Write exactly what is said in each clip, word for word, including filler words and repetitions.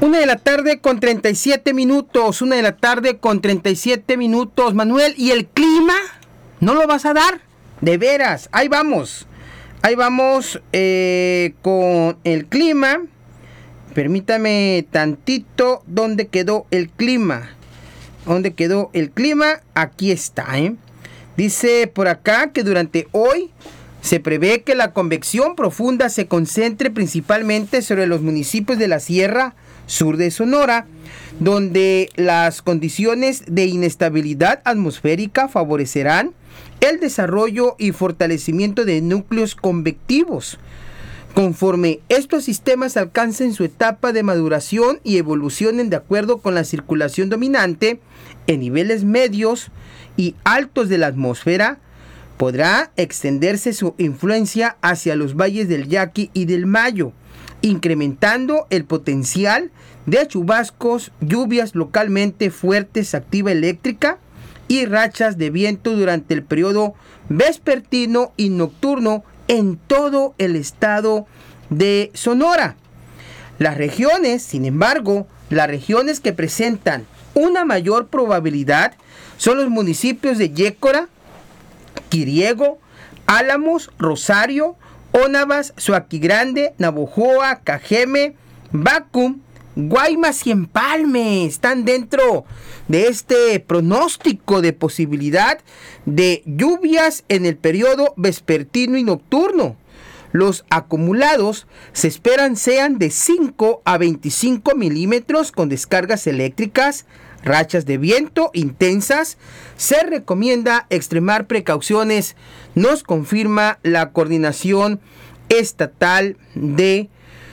Una de la tarde con treinta y siete minutos, una de la tarde con treinta y siete minutos, Manuel, ¿y el clima? ¿No lo vas a dar? De veras, ahí vamos, ahí vamos eh, con el clima. Permítame tantito, ¿dónde quedó el clima? ¿Dónde quedó el clima? Aquí está, ¿eh? Dice por acá que durante hoy se prevé que la convección profunda se concentre principalmente sobre los municipios de la Sierra Sur de Sonora, donde las condiciones de inestabilidad atmosférica favorecerán el desarrollo y fortalecimiento de núcleos convectivos. Conforme estos sistemas alcancen su etapa de maduración y evolucionen de acuerdo con la circulación dominante en niveles medios y altos de la atmósfera, podrá extenderse su influencia hacia los valles del Yaqui y del Mayo, incrementando el potencial de chubascos, lluvias localmente fuertes, actividad eléctrica y rachas de viento durante el periodo vespertino y nocturno en todo el estado de Sonora. Las regiones, sin embargo, las regiones que presentan una mayor probabilidad son los municipios de Yécora, Quiriego, Álamos, Rosario, Ónavas, Suaquigrande, Navojoa, Cajeme, Bacum, Guaymas y Empalme están dentro de este pronóstico de posibilidad de lluvias en el periodo vespertino y nocturno. Los acumulados se esperan sean de cinco a veinticinco milímetros con descargas eléctricas, rachas de viento intensas. Se recomienda extremar precauciones, nos confirma la Coordinación Estatal de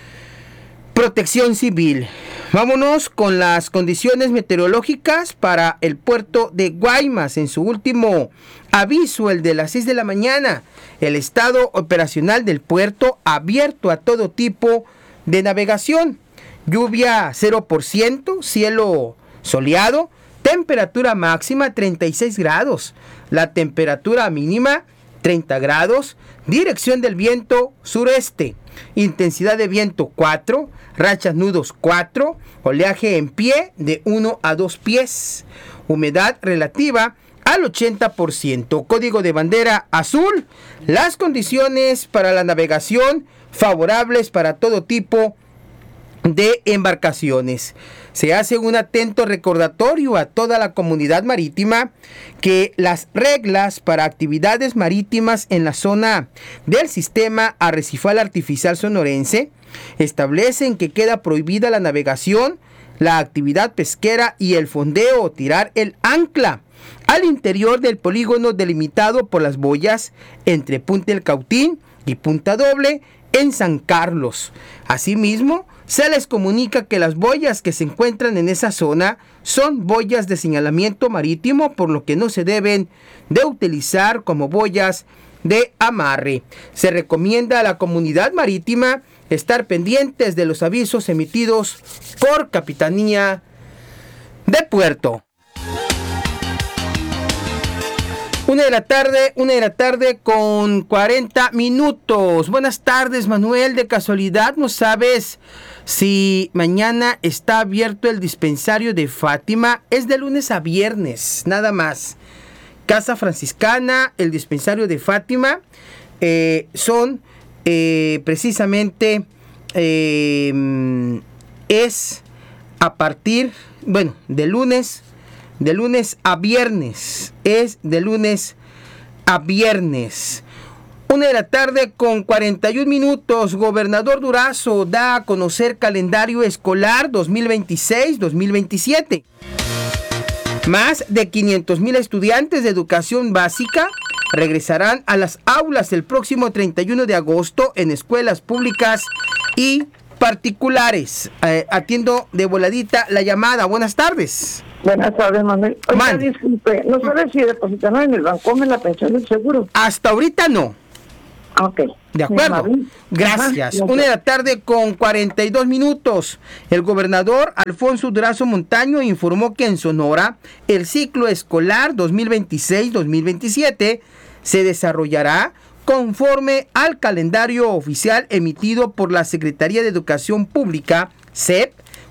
Protección Civil. Vámonos con las condiciones meteorológicas para el puerto de Guaymas. En su último aviso, el de las seis de la mañana, el estado operacional del puerto abierto a todo tipo de navegación. Lluvia cero por ciento, cielo soleado, temperatura máxima treinta y seis grados, la temperatura mínima treinta grados, dirección del viento sureste, intensidad de viento cuatro, rachas nudos cuatro, oleaje en pie de uno a dos pies, humedad relativa al ochenta por ciento, código de bandera azul. Las condiciones para la navegación favorables para todo tipo de embarcaciones. Se hace un atento recordatorio a toda la comunidad marítima que las reglas para actividades marítimas en la zona del sistema arrecifal artificial sonorense establecen que queda prohibida la navegación, la actividad pesquera y el fondeo o tirar el ancla al interior del polígono delimitado por las boyas entre Punta El Cautín y Punta Doble en San Carlos. Asimismo, se les comunica que las boyas que se encuentran en esa zona son boyas de señalamiento marítimo, por lo que no se deben de utilizar como boyas de amarre. Se recomienda a la comunidad marítima estar pendientes de los avisos emitidos por Capitanía de Puerto. Una de la tarde, una de la tarde con cuarenta minutos. Buenas tardes, Manuel. De casualidad, ¿no sabes si mañana está abierto el dispensario de Fátima? Es de lunes a viernes, nada más. Casa Franciscana, el dispensario de Fátima, eh, son eh, precisamente, eh, es a partir, bueno, de lunes De lunes a viernes. Es de lunes a viernes. Una de la tarde con cuarenta y un minutos. Gobernador Durazo da a conocer calendario escolar dos mil veintiséis dos mil veintisiete. Más de quinientos mil estudiantes de educación básica regresarán a las aulas el próximo treinta y uno de agosto en escuelas públicas y particulares. Eh, atiendo de voladita la llamada. Buenas tardes. Buenas tardes, Manuel. Oiga, disculpe, ¿no sabes si depositaron en el Bancomer la pensión del seguro? Hasta ahorita no. Ok. De acuerdo. Gracias. Ajá, Una de la tarde con cuarenta y dos minutos. El gobernador Alfonso Durazo Montaño informó que en Sonora el ciclo escolar dos mil veintiséis dos mil veintisiete se desarrollará conforme al calendario oficial emitido por la Secretaría de Educación Pública, S E P,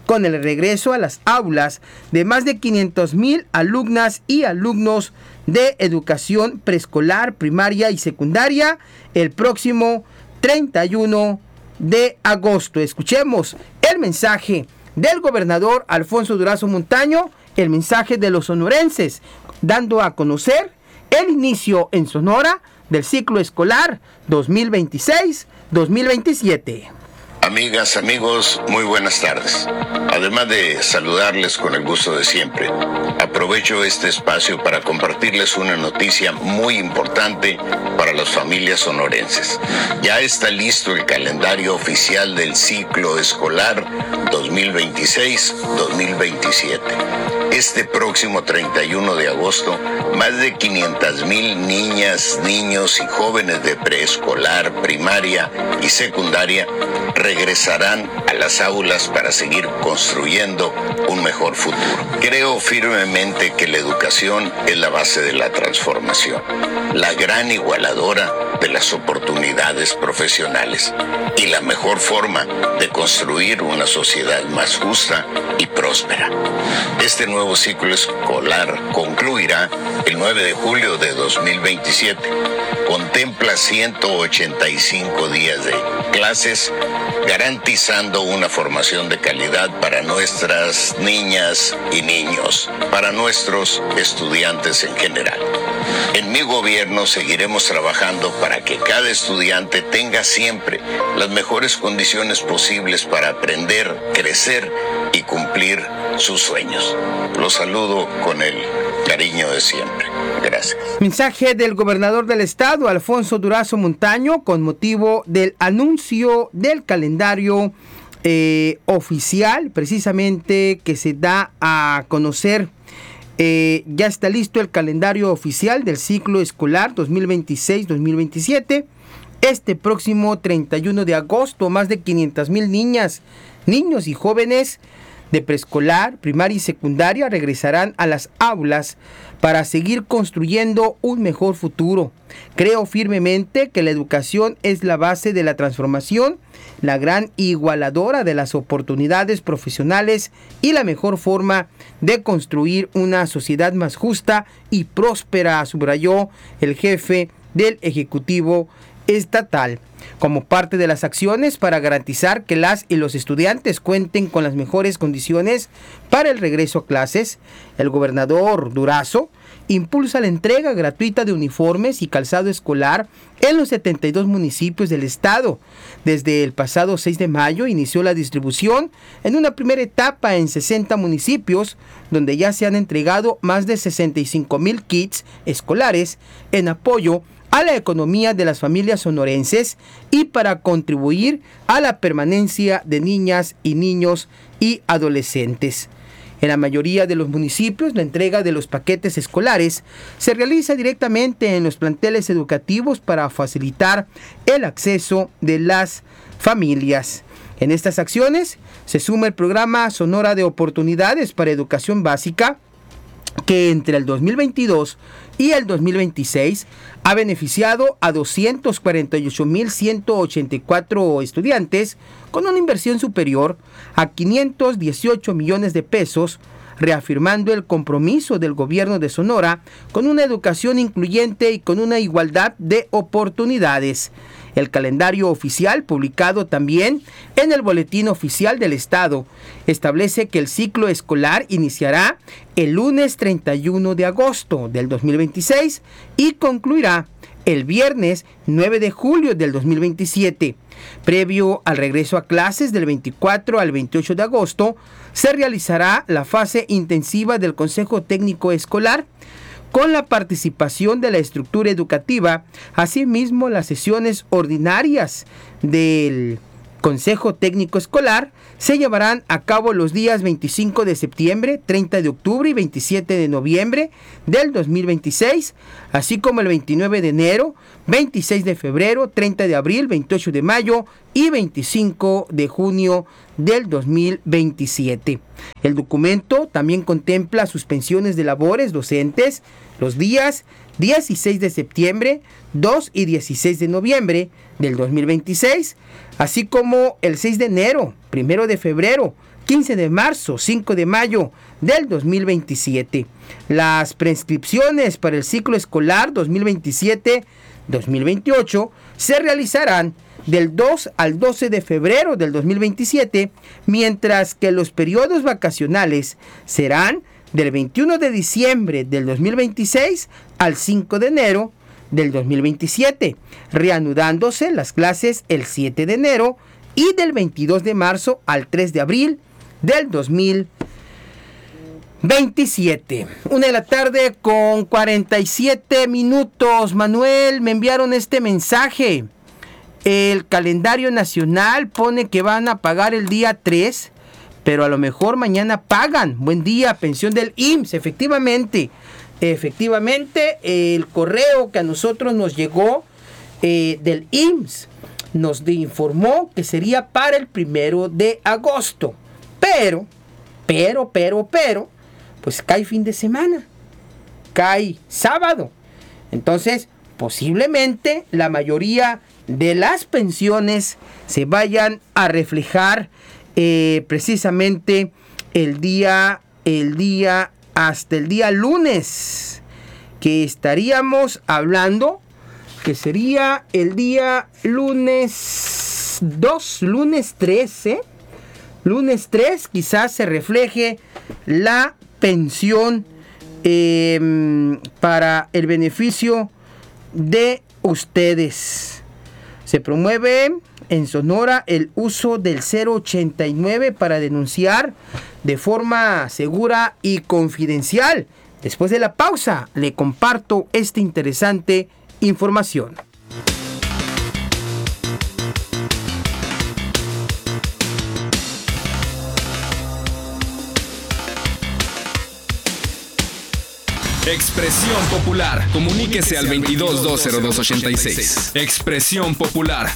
con el regreso a las aulas de más de quinientos mil alumnas y alumnos de educación preescolar, primaria y secundaria el próximo treinta y uno de agosto. Escuchemos el mensaje del gobernador Alfonso Durazo Montaño, el mensaje de los sonorenses, dando a conocer el inicio en Sonora del ciclo escolar dos mil veintiséis dos mil veintisiete. Amigas, amigos, muy buenas tardes. Además de saludarles con el gusto de siempre, aprovecho este espacio para compartirles una noticia muy importante para las familias sonorenses. Ya está listo el calendario oficial del ciclo escolar dos mil veintiséis dos mil veintisiete. Este próximo treinta y uno de agosto, más de quinientas mil niñas, niños y jóvenes de preescolar, primaria y secundaria regresarán a las aulas para seguir construyendo un mejor futuro. Creo firmemente que la educación es la base de la transformación, la gran igualadora de las oportunidades profesionales y la mejor forma de construir una sociedad más justa y próspera. Este nuevo ciclo escolar concluirá el nueve de julio de dos mil veintisiete. Contempla ciento ochenta y cinco días de clases, garantizando una formación de calidad para nuestras niñas y niños, para nuestros estudiantes en general. En mi gobierno seguiremos trabajando para que cada estudiante tenga siempre las mejores condiciones posibles para aprender, crecer y cumplir sus sueños. Los saludo con el cariño de siempre. Gracias. Mensaje del gobernador del estado, Alfonso Durazo Montaño, con motivo del anuncio del calendario eh, oficial, precisamente que se da a conocer. Eh, ya está listo el calendario oficial del ciclo escolar dos mil veintiséis dos mil veintisiete. Este próximo treinta y uno de agosto, más de quinientas mil niñas, niños y jóvenes de preescolar, primaria y secundaria regresarán a las aulas para seguir construyendo un mejor futuro. Creo firmemente que la educación es la base de la transformación, la gran igualadora de las oportunidades profesionales y la mejor forma de construir una sociedad más justa y próspera, subrayó el jefe del Ejecutivo Estatal. Como parte de las acciones para garantizar que las y los estudiantes cuenten con las mejores condiciones para el regreso a clases, el gobernador Durazo impulsa la entrega gratuita de uniformes y calzado escolar en los setenta y dos municipios del estado. Desde el pasado seis de mayo inició la distribución en una primera etapa en sesenta municipios, donde ya se han entregado más de sesenta y cinco mil kits escolares en apoyo a la economía de las familias sonorenses y para contribuir a la permanencia de niñas y niños y adolescentes. En la mayoría de los municipios, la entrega de los paquetes escolares se realiza directamente en los planteles educativos para facilitar el acceso de las familias. En estas acciones se suma el programa Sonora de Oportunidades para Educación Básica, que entre el dos mil veintidós y el dos mil veintiséis ha beneficiado a doscientos cuarenta y ocho mil ciento ochenta y cuatro estudiantes con una inversión superior a quinientos dieciocho millones de pesos, reafirmando el compromiso del gobierno de Sonora con una educación incluyente y con una igualdad de oportunidades. El calendario oficial, publicado también en el Boletín Oficial del Estado, establece que el ciclo escolar iniciará el lunes treinta y uno de agosto del dos mil veintiséis y concluirá el viernes nueve de julio del dos mil veintisiete. Previo al regreso a clases del veinticuatro al veintiocho de agosto, se realizará la fase intensiva del Consejo Técnico Escolar, con la participación de la estructura educativa, asimismo las sesiones ordinarias del Consejo Técnico Escolar se llevarán a cabo los días veinticinco de septiembre, treinta de octubre y veintisiete de noviembre del dos mil veintiséis, así como el veintinueve de enero, veintiséis de febrero, treinta de abril, veintiocho de mayo y veinticinco de junio del dos mil veintisiete. El documento también contempla suspensiones de labores docentes los días dieciséis de septiembre, dos y dieciséis de noviembre del dos mil veintiséis, así como el seis de enero, primero de febrero, quince de marzo, cinco de mayo del dos mil veintisiete. Las prescripciones para el ciclo escolar dos mil veintisiete dos mil veintiocho se realizarán del dos al doce de febrero del dos mil veintisiete, mientras que los periodos vacacionales serán del veintiuno de diciembre del dos mil veintiséis al cinco de enero del dos mil veintisiete, reanudándose las clases el siete de enero y del veintidós de marzo al tres de abril del dos mil veintisiete. Una de la tarde con cuarenta y siete minutos. Manuel, me enviaron este mensaje. El calendario nacional pone que van a pagar el día tres, pero a lo mejor mañana pagan. Buen día, pensión del I M S S. Efectivamente, efectivamente, el correo que a nosotros nos llegó eh, del I M S S nos de informó que sería para el primero de agosto. Pero, pero, pero, pero, pues cae fin de semana, cae sábado. Entonces, posiblemente la mayoría de las pensiones se vayan a reflejar eh, precisamente el día, el día, hasta el día lunes, que estaríamos hablando, que sería el día lunes dos, lunes tres, ¿eh? Lunes tres, quizás se refleje la pensión eh, para el beneficio de ustedes. Se promueve en Sonora el uso del cero ochenta y nueve para denunciar de forma segura y confidencial. Después de la pausa, le comparto esta interesante información. Expresión Popular. Comuníquese al veintidós dos cero dos ochenta y seis. Expresión Popular.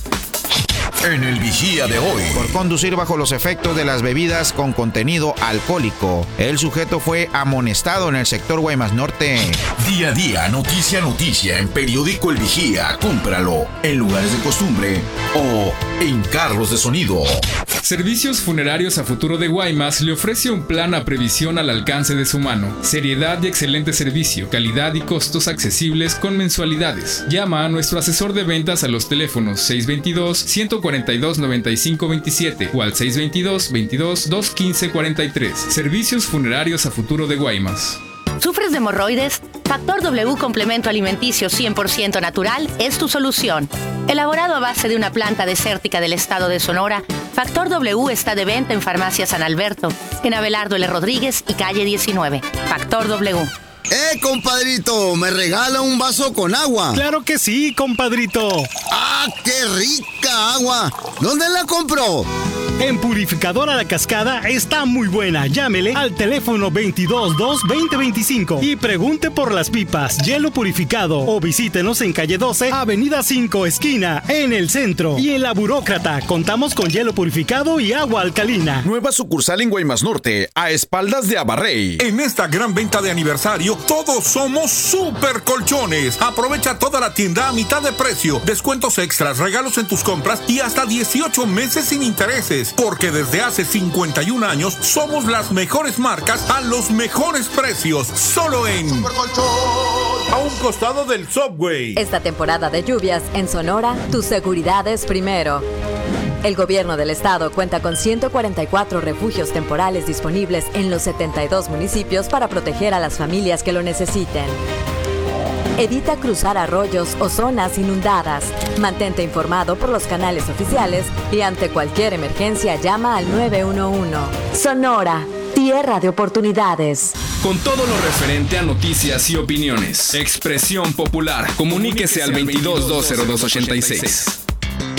En el Vigía de hoy. Por conducir bajo los efectos de las bebidas con contenido alcohólico, el sujeto fue amonestado en el sector Guaymas Norte. Día a día, noticia a noticia en Periódico El Vigía. Cómpralo en lugares de costumbre o en carros de sonido. Servicios Funerarios a Futuro de Guaymas le ofrece un plan a previsión al alcance de su mano. Seriedad y excelente servicio, calidad y costos accesibles con mensualidades. Llama a nuestro asesor de ventas a los teléfonos seis veintidós, ciento cuarenta y dos, noventa y cinco veintisiete o al seis veintidós, veintidós, doscientos quince cuarenta y tres. Servicios Funerarios a Futuro de Guaymas. ¿Sufres de hemorroides? Factor W Complemento Alimenticio cien por ciento natural es tu solución. Elaborado a base de una planta desértica del estado de Sonora, Factor W está de venta en Farmacia San Alberto, en Abelardo L. Rodríguez y calle diecinueve. Factor W. ¡Eh, compadrito! ¿Me regala un vaso con agua? ¡Claro que sí, compadrito! ¡Ah, qué rica agua! ¿Dónde la compró? En Purificadora La Cascada está muy buena. Llámele al teléfono veintidós dos, veinte veinticinco y pregunte por las pipas, hielo purificado, o visítenos en calle doce, avenida cinco, esquina, en el centro. Y en La Burócrata contamos con hielo purificado y agua alcalina. Nueva sucursal en Guaymas Norte, a espaldas de Abarrey. En esta gran venta de aniversario, todos somos super colchones. Aprovecha toda la tienda a mitad de precio, descuentos extras, regalos en tus compras y hasta dieciocho meses sin intereses. Porque desde hace cincuenta y un años somos las mejores marcas a los mejores precios. Solo en Super Colchón, a un costado del Subway. Esta temporada de lluvias en Sonora, tu seguridad es primero. El gobierno del estado cuenta con ciento cuarenta y cuatro refugios temporales disponibles en los setenta y dos municipios para proteger a las familias que lo necesiten. Evita cruzar arroyos o zonas inundadas. Mantente informado por los canales oficiales y ante cualquier emergencia llama al nueve uno uno. Sonora, tierra de oportunidades. Con todo lo referente a noticias y opiniones. Expresión Popular. Comuníquese al veintidós dos cero dos ochenta y seis.